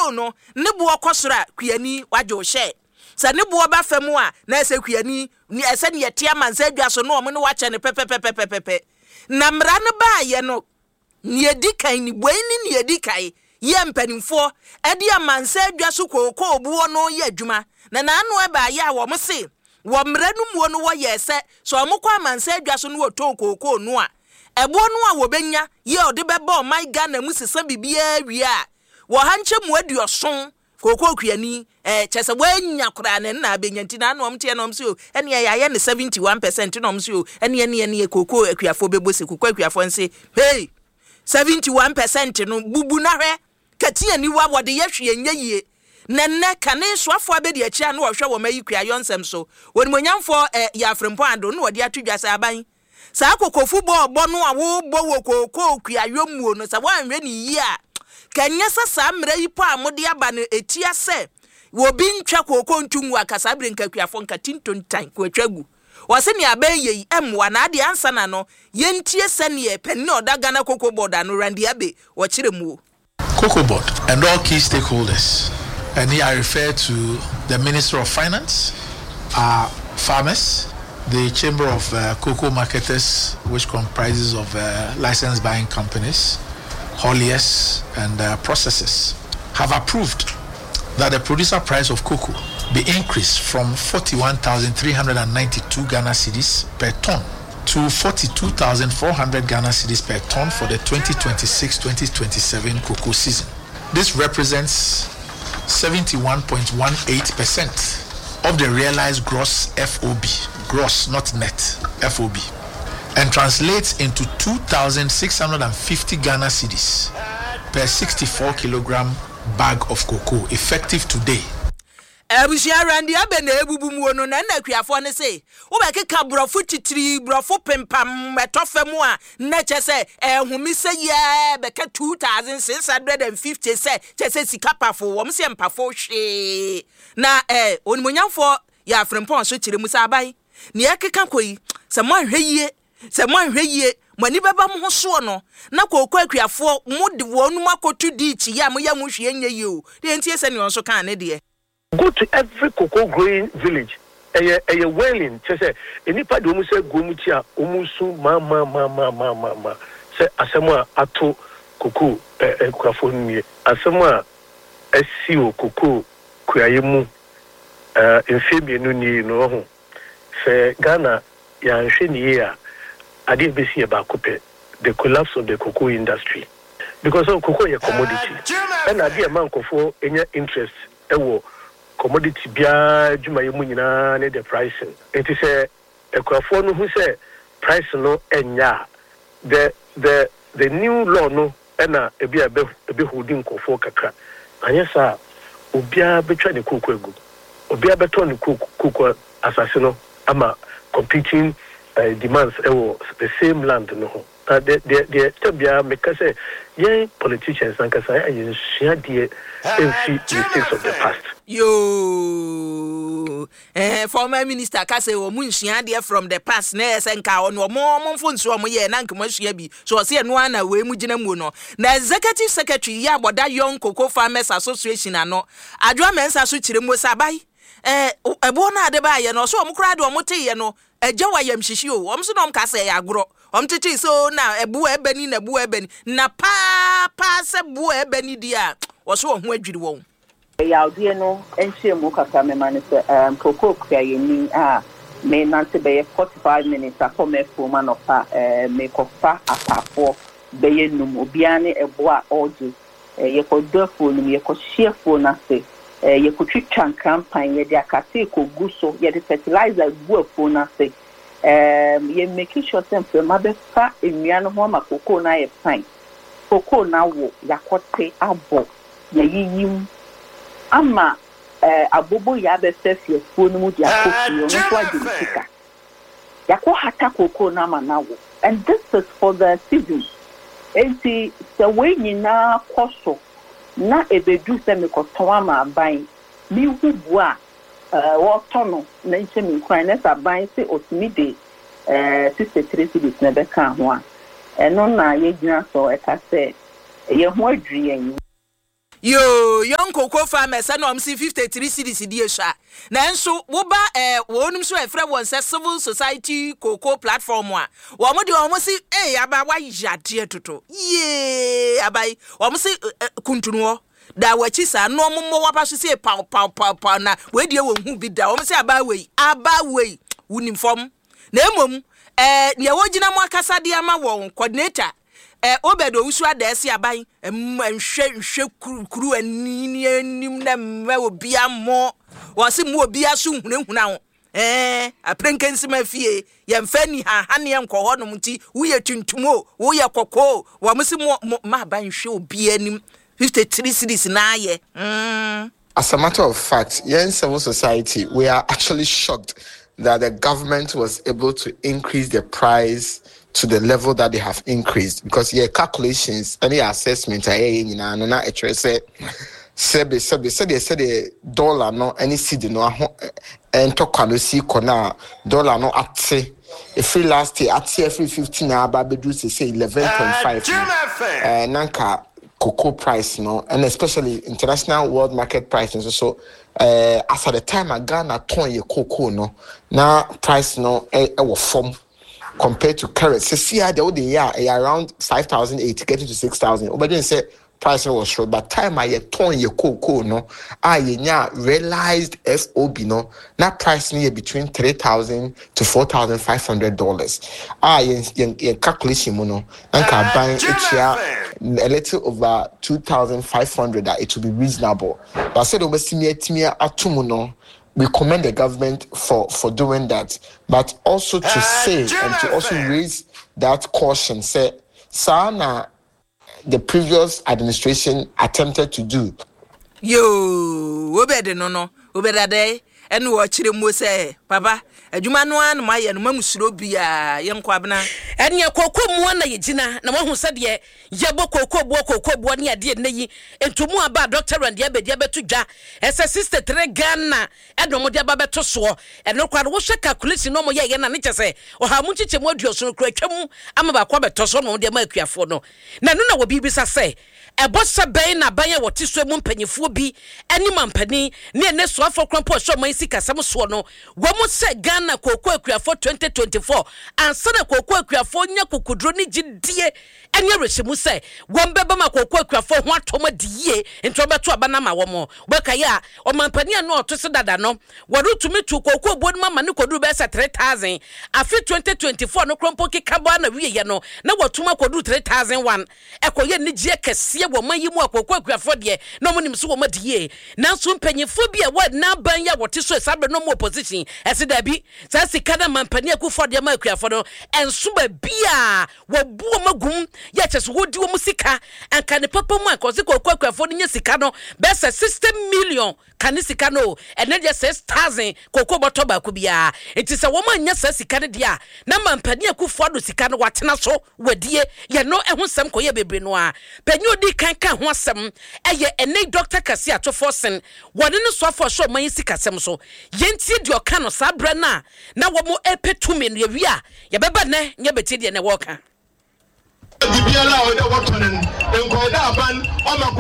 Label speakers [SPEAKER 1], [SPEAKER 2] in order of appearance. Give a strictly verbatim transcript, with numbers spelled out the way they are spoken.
[SPEAKER 1] koko no ne bo okosora kuani wajo hye sa ne bo ba fam a na ese kuani ni ese ne yetia mansa adwa so no o me no wache ne pepepepepepe na mra ne ba ye no ne edikan ni boini ne edikai ye mpanimfo ede amansa adwa so koko obuo no ye adwuma na naano e ba ye a wo mo se wo mra no muo no wo ye se so mo kwa amansa adwa so no wo to koko no a ebo no a wo benya ye ode beba o my Ghana mu sesa bibia wi a wo hanche mu aduoson koko kuani eh chese wanya kura ne na benya ntina no omte no omse o ene ya ye ne seventy-one percent no omse o ene ene ene koko akuafo bebosi koko akuafo nse hey seventy-one percent no bubu na hwe katia ni wa wode ye hwe nya yie nenne kane soafo abedi achi a no wo hwe wo mayi kua yonsem so woni monyamfo eh ya afrempo ado no wode atudwa sa aban sa kokofu bo bo no a wo bo wo koko kua yomuo no sa wanhwe ni yi a kanya sasa mra yi po amode aba no etia se wo bi ntwa koko ntungu akasa brenka kuafo nka tintontan ko atwagu wose ne abaye emwa na ade ansa na no yentie se ne epenne odaga na koko board no randi abe wo kiremu
[SPEAKER 2] Cocoa Board and all key stakeholders, and here I refer to the Minister of Finance, our farmers, the Chamber of uh, Cocoa Marketers, which comprises of uh, licensed buying companies, hauliers, and uh, processors, have approved that the producer price of cocoa be increased from forty-one thousand three hundred ninety-two Ghana cedis per ton to forty-two thousand four hundred Ghana cedis per ton for the twenty twenty-six twenty twenty-seven cocoa season. This represents seventy-one point one eight percent of the realized gross F O B, gross not net F O B, and translates into two thousand six hundred fifty Ghana cedis per sixty-four kilogram bag of cocoa effective today.
[SPEAKER 1] Ebusia randi abe na ebubu mu no na na kuafo ne se wo be keka brofo titiri brofo pempam metofemu a na chese ehumi se ye be ka two thousand six hundred fifty se chese sikapafo wo mse empafo hwe na eh onimonyamfo ya afrempon so kire musa abai ne yakeka koyi se mo ahwe yie se mo ahwe yie mani baba mo so no na kokko akuafo mo de wonu makotu di chi ya mo ya mo hwe nya yi o de entie se ne on so kan ne de.
[SPEAKER 3] Go to every cocoa growing village. A a wailing. Say, any part of say Gomutia, Umusu, ma ma ma ma ma ma ma. Say, Asama ato cocoa, a crafoni, Asama, S C O cocoa, Kuyayemu, uh, in Fabian Nuni, no. Say, Ghana, Yan Shenia, I didn't be see about Coupe, the collapse of the cocoa industry. Because of cocoa, a commodity. And I dear man for any interest, ewo. Commodity bia juma yemu nyina ne the pricing it is a ekwafo no hu say price no enya the the the new law no na ebi ebe ebe holding kofo kakra anyesa obia betwa ne kokko egu obia beto ne kokko asase no ama competing uh, demands ewo the same land no ho uh, the the the tabia make say yeah politicians ankasa ayin shia die enfi mistakes of the past.
[SPEAKER 1] Yo, eh, former minister kase wo munhia de from the past na esenka ono mo momfo nso mo ye na nkemo hia bi so se no ana we mu gina mu no na executive secretary ya boda Young Cocoa Farmers Association ano adwa mensa so kire mu sabai eh ebo na ade ba ye no so mo kra de o mo te ye no eje wa yam hihie o om so no kase ya agro om tete so na ebu ebani na ebu ebani na pa pa se bu ebani dia wo so ho adwiri wo
[SPEAKER 4] ya die no enche mu kaka me mane se um cocoa kya yeni a me nante be forty-five minutes akome fuma no pa eh me kofa apafo be yenum obiane ebo a oje ye ko dofo no ye ko shefo na se ye ko twitwa campaign ye dia kase ko guso ye de fertilizer bu afo na se um ye make sure temple ma be fa enua no ho ma cocoa na ye fine cocoa na wo yakote abo ye yiyim ama eh abobo ya be sefie fo no mu dia kofi no so adimika yakọ hata cocoa na manawo and this is for the season enti se we nyina koso na ebedu se me koton ma ban mi hubu a eh wo tono na nche mi kwan na saban se otimide eh sixty-three cedis na be kan ho a eno na ye gyina so e ka se ye ho adwi yen
[SPEAKER 1] Yo, young cocoa farmers and I'm see fifty-three cities in the sha. Nanso, woba eh wonum so e frɛ won se civil society cocoa platform wa. Wo mo de wo mo si eh aba wa yade toto. Ye, abai. Wo mo si kuntunu da wachi sa no mo mo wapa so si pa pa pa pa na we de wo hu bi da. Wo mo si aba wei, aba wei unim fom. Na emom eh ne wo gina mo akasa de ama won coordinator eh obedo usu adesi aban nhwe nhwe kuru ani anim na mma obi ammo wose mu obi aso hunehuna ho eh aprenkensi mafie ye mfani ha hane enko ho nom ti wo ye tuntumo wo ye kokko wo msi ma ban hwe obi anim fifty-three cities na ye mm.
[SPEAKER 5] As a matter of fact, here in civil society, we are actually shocked that the government was able to increase the price to the level that they have increased, because your calculations and your assessment are in na na actually say sebe sebe say they say the dollar no any cedi no and to kwanosi kona dollar no at if last year at every fifteen na ba bedu say eleven point five eh nanka cocoa price no, and especially international world market prices. So uh as at the time I Ghana ton your cocoa no now price no e e form compared to carrots. So see how the old year around five thousand eight getting to six thousand. But then say price was short. But time I ton your cocoa no, I nya realized F O B no. Now price near between three thousand to four thousand five hundred dollars. Ah, yen yen calculation mono. And can buy each year a little over two thousand five hundred. That it will be reasonable. But I said over senior timia atumuno. We commend the government for, for doing that, but also to say and to also raise that caution. Say, Sana, the previous administration attempted to do.
[SPEAKER 1] Yo, obede no no, obede day, and watch him say, Papa. Adwuma no an ma ye no mamusuro bia ye nkwabena
[SPEAKER 6] ene kokko mu na ye gina na wahu se de ye bo kokko bo kokko bo ne ade ne yi entumu aba doctor and ye be de betu dwa ese sixty-three Ghana edom de aba beto so ene kwa wo hwe calculation no mo ye ye na ne chese o ha mu chiche mu aduoso kro atwam ama ba kwa beto so no de ma akuafo no na no na wo bibisa se ebo se ben na ban ye wote so mu mpanyefo bi eni mampani ne ne so afo krampo so man sika sam so no wo mu se na kokko akuafo twenty twenty-four ansa na kokko akuafo nya kokudro ni gidie enye rehemu se wombeba ma kokko akuafo ho atoma diye ento beto aba na ma wo mo beka ya o mampani anu otose dada no warutumi tu kokko obo ma ma ne koduru be se three thousand afi twenty twenty-four no krompo kikaba na wiye no na watuma koduru three thousand one ekoye ni gie kese wo mayimu kokko akuafo de no mo nimso wo ma diye nanso mpanyefo bi a wad na ban ya wote so sabe no mo opposition ese da bi sa sikana mampani akufo de ma akuafo no enso ba bia wo buo magum ya chese wo di wo musika anka ne papa mu akoze kokko akuafo no nya sika no be se sixty million kan sika no ene de six thousand kokko boto ba ku bia enti se wo ma nya sa sika ne dia na mampani akufo do sika no watena so wadie ye no ehun sem koye bebre no a panyu di kan kan ho asem eye ene doctor kase atofosen wone no so afo so man sika sem so yenti di oka no sabra na na wo mo epetumi no ye a ye beba ne nya beti de ne wo ka
[SPEAKER 7] Bibiala o de wo tonen enko da ban o